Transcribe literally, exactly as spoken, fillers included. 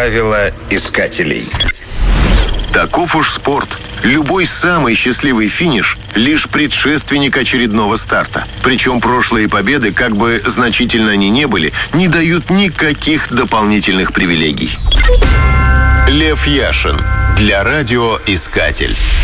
Правила искателей. Таков уж спорт. Любой самый счастливый финиш – лишь предшественник очередного старта. Причем прошлые победы, как бы значительно они ни были, не дают никаких дополнительных привилегий. Лев Яшин для радиоискатель.